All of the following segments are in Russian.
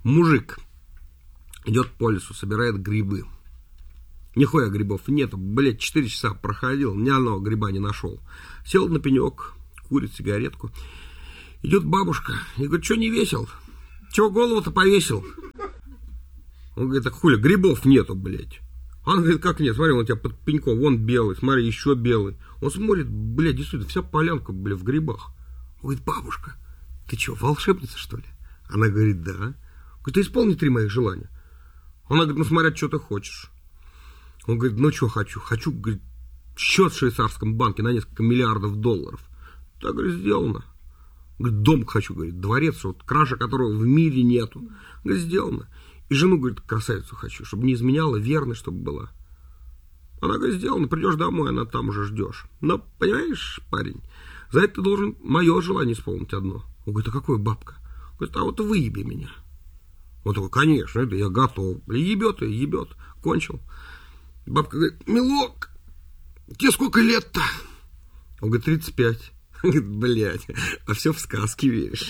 Мужик идет по лесу, собирает грибы. Нихуя грибов нету, блядь, 4 часа проходил, ни одного гриба не нашел. Сел на пенек, курит сигаретку. Идет бабушка и говорит, что не весел? Чего голову-то повесил? Он говорит, так хули, грибов нету, блядь. Он говорит, как нет, смотри, он у тебя под пеньком, вон белый, смотри, еще белый. Он смотрит, блядь, действительно, вся полянка, блядь, в грибах. Он говорит, бабушка, ты что, волшебница, что ли? Она говорит, да. Говорит, ты исполни 3 моих желания. Она говорит, ну смотря, что ты хочешь. Он говорит, ну что хочу? Хочу, говорит, счет в швейцарском банке на несколько миллиардов долларов. Так, говорит, сделано. Говорит, дом хочу, говорит, дворец, вот краше которого в мире нету. Говорит, сделано. И жену, говорит, красавицу хочу, чтобы не изменяла, верной, чтобы была. Она говорит, сделано, придешь домой, она там уже ждешь. Но, понимаешь, парень, за это ты должен мое желание исполнить одно. Он говорит, а какое, бабка? Говорит, а вот выеби меня. Он такой, конечно, это я готов. Ебет и ебет. Кончил. Бабка говорит, милок, тебе сколько лет-то? Он говорит, 35. Он говорит, блядь, а все в сказки веришь.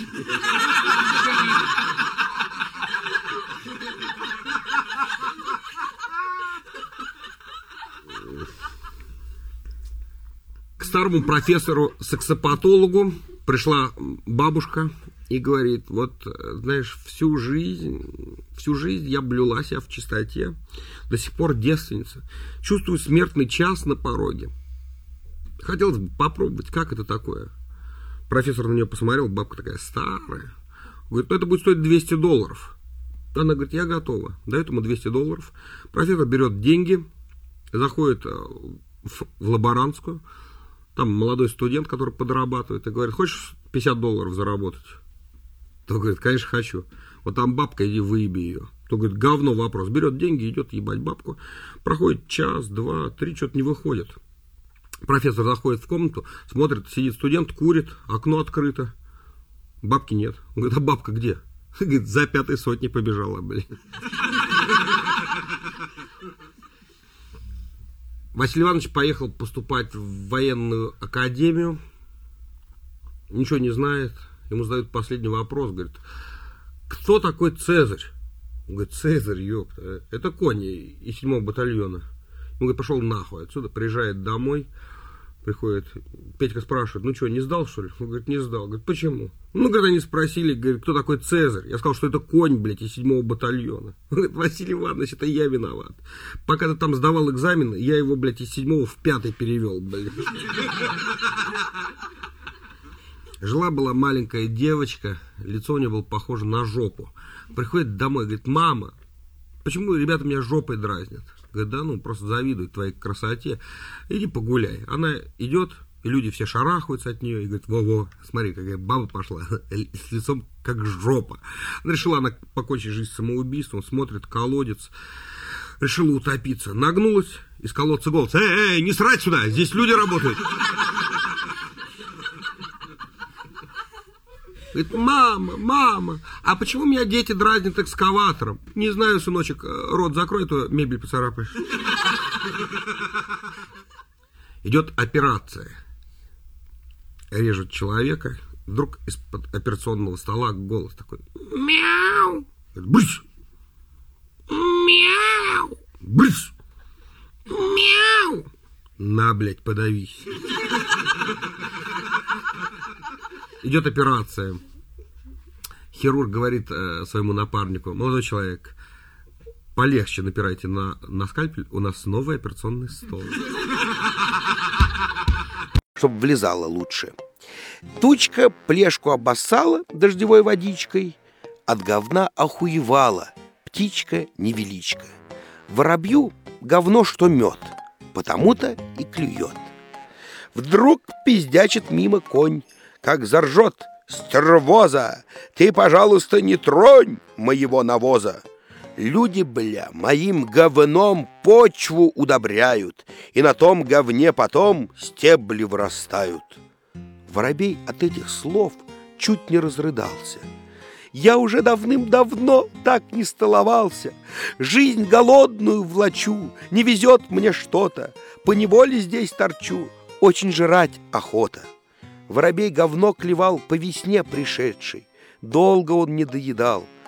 К старому профессору-саксопатологу пришла бабушка и говорит, вот, знаешь, всю жизнь я блюла себя в чистоте, до сих пор девственница, чувствую смертный час на пороге. Хотелось бы попробовать, как это такое. Профессор на нее посмотрел, бабка такая старая. Говорит, ну это будет стоить $200. Она говорит, я готова. Дает ему $200. Профессор берет деньги, заходит в лаборантскую. Там молодой студент, который подрабатывает, и говорит, хочешь $50 заработать? То говорит, конечно, хочу. Вот там бабка, иди выеби ее. То говорит, говно вопрос. Берет деньги, идет ебать бабку. Проходит час, 2, 3, что-то не выходит. Профессор заходит в комнату, смотрит, сидит студент, курит, окно открыто. Бабки нет. Он говорит, а бабка где? Говорит, за 5 сотни побежала, блин. Василий Иванович поехал поступать в военную академию. Ничего не знает. Ему задают последний вопрос. Говорит, кто такой Цезарь? Он говорит, Цезарь, ёпта, это конь из 7-го батальона. Он говорит, пошел нахуй отсюда. Приезжает домой. Приходит, Петька спрашивает, ну что, не сдал, что ли? Он говорит, не сдал. Говорит, почему? Ну, когда они спросили, говорит, кто такой Цезарь? Я сказал, что это конь, блядь, из 7-го батальона. Он говорит, Василий Иванович, это я виноват. Пока ты там сдавал экзамен, я его, блядь, из 7-го в 5-й перевел, блядь. Жила-была маленькая девочка, лицо у нее было похоже на жопу. Приходит домой, говорит, мама, почему ребята меня жопой дразнят? Говорит, да ну, просто завидуют твоей красоте. Иди погуляй. Она идет, и люди все шарахаются от нее, и говорят, во-во, смотри, какая баба пошла, с лицом как жопа. Она решила она покончить жизнь самоубийством, смотрит, колодец, решила утопиться. Нагнулась, из колодца голос, эй, не срать сюда, здесь люди работают. Говорит, мама, а почему меня дети дразнят экскаватором? Не знаю, сыночек, рот закрой, то мебель поцарапаешь. Идет операция. Режут человека. Вдруг из-под операционного стола голос такой. Мяу. Брысь. Мяу. Брысь. Мяу. На, блядь, подавись. Идет операция. Хирург говорит своему напарнику, молодой человек, полегче напирайте на скальпель, у нас новый операционный стол. Чтоб влезало лучше. Тучка плешку обоссала дождевой водичкой, от говна охуевала, птичка невеличка. Воробью говно, что мед, потому-то и клюет. Вдруг пиздячит мимо конь, как заржет, стервоза, ты, пожалуйста, не тронь моего навоза. Люди, бля, моим говном почву удобряют, и на том говне потом стебли вырастают. Воробей от этих слов чуть не разрыдался. Я уже давным-давно так не столовался. Жизнь голодную влачу, не везет мне что-то. Поневоле здесь торчу, очень жрать охота. Воробей говно клевал по весне пришедшей. Долго он не доедал,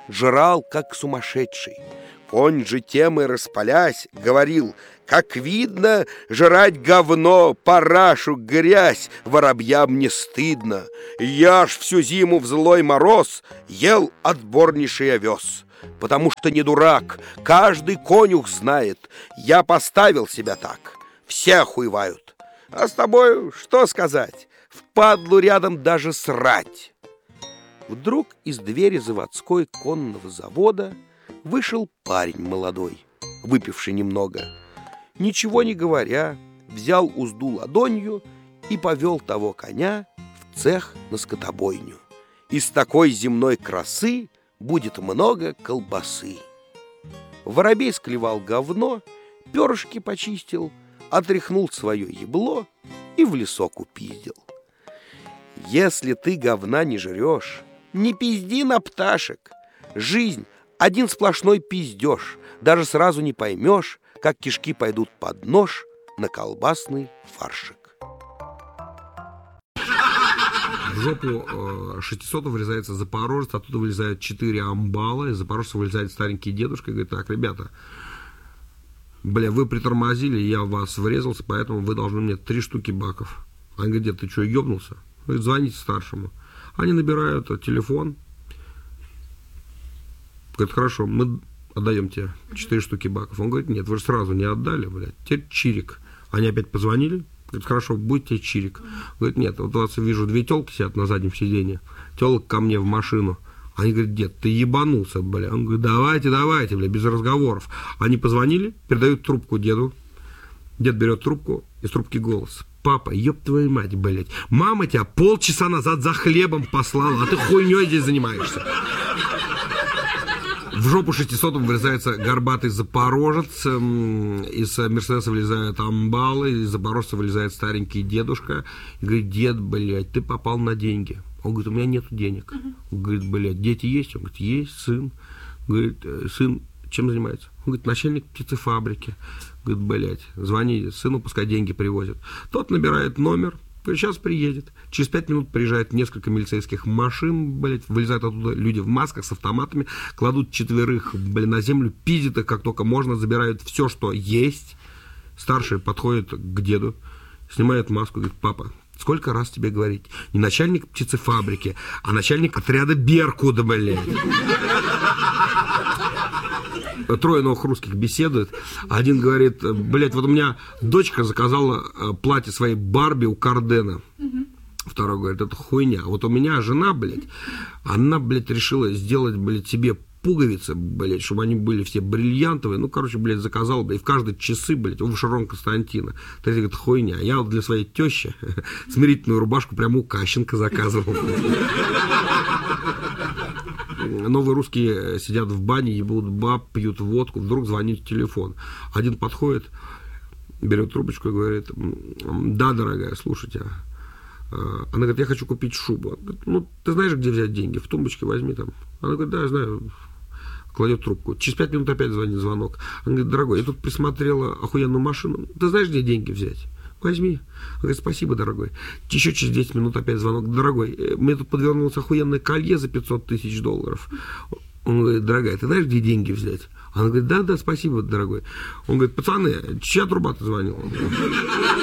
жрал, как сумасшедший. Конь же тем и распалясь, говорил: как видно, жрать говно, парашу, грязь, воробьям не стыдно. Я ж всю зиму в злой мороз ел отборнейший овес. Потому что не дурак, каждый конюх знает, я поставил себя так, все охуевают. А с тобой что сказать, впадлу рядом даже срать. Вдруг из двери заводской конного завода вышел парень молодой, выпивший немного. Ничего не говоря, взял узду ладонью и повел того коня в цех на скотобойню. Из такой земной красы будет много колбасы. Воробей склевал говно, перышки почистил, отряхнул свое ебло и в лесок упиздил. Если ты говна не жрешь, не пизди на пташек. Жизнь один сплошной пиздеж, даже сразу не поймешь, как кишки пойдут под нож на колбасный фаршик. В жопу 600 врезается запорожец, оттуда вылезают 4 амбала, из запорожца вылезает старенький дедушка и говорит: так, ребята, бля, вы притормозили, я в вас врезался, поэтому вы должны мне 3 штуки баков. Он говорит: дед, ты что, ебнулся? Говорит: звоните старшему. Они набирают телефон. Говорит: хорошо, мы отдаем тебе 4 штуки баков. Он говорит: нет, вы же сразу не отдали, блядь, теперь чирик. Они опять позвонили. Говорит: хорошо, будет тебе чирик. Говорит: нет, вот у вас вижу 2 телки сидят на заднем сиденье. Телок ко мне в машину. Они говорят: дед, ты ебанулся, бля. Он говорит: давайте, бля, без разговоров. Они позвонили, передают трубку деду. Дед берет трубку, из трубки голос: папа, ёб твою мать, блядь, мама тебя полчаса назад за хлебом послала, а ты хуйней здесь занимаешься. В жопу 600 вырезается горбатый запорожец, из Мерседеса вылезают амбалы, из запорожца вылезает старенький дедушка и говорит: дед, блядь, ты попал на деньги. Он говорит: у меня нету денег. Он говорит: блядь, дети есть? Он говорит: есть, сын. Говорит: сын чем занимается? Он говорит: начальник птицефабрики. Говорит: блядь, звони сыну, пускай деньги привозят. Тот набирает номер. Сейчас приедет. Через 5 минут приезжает несколько милицейских машин, блядь, вылезают оттуда люди в масках с автоматами, кладут 4, блядь, на землю, пиздят их как только можно, забирают все, что есть. Старший подходит к деду, снимает маску, говорит: папа, сколько раз тебе говорить? Не начальник птицефабрики, а начальник отряда Беркуда, блядь. 3 новых русских беседуют. Один говорит: блядь, вот у меня дочка заказала платье своей Барби у Кардена. Второй говорит: это хуйня. Вот у меня жена, блядь, она, блядь, решила сделать, блядь, себе пуговицы, блядь, чтобы они были все бриллиантовые. Ну, короче, блядь, заказала, блядь, в каждой часы, блядь, у Шарон Константина. Ты говорит: хуйня. Я вот для своей тещи смирительную рубашку прямо у Кащенко заказывал. Новые русские сидят в бане, ебут баб, пьют водку, вдруг звонит телефон. Один подходит, берет трубочку и говорит: да, дорогая, слушайте. Она говорит: я хочу купить шубу. Он говорит: ну, ты знаешь, где взять деньги? В тумбочке возьми там. Она говорит: да, я знаю. Кладет трубку. Через 5 минут опять звонит звонок. Она говорит: дорогой, я тут присмотрела охуенную машину. Ты знаешь, где деньги взять? Возьми. Он говорит: спасибо, дорогой. Еще через 10 минут опять звонок: дорогой, мне тут подвернулось охуенное колье за $500 тысяч. Он говорит: дорогая, ты знаешь, где деньги взять? Она говорит: да, спасибо, дорогой. Он говорит: пацаны, чья труба-то звонила?